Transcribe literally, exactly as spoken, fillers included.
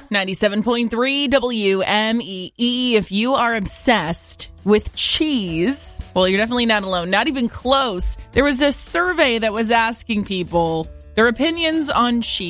ninety-seven point three W M E E. If you are obsessed with cheese, well, you're definitely not alone. Not even close. There was a survey that was asking people their opinions on cheese.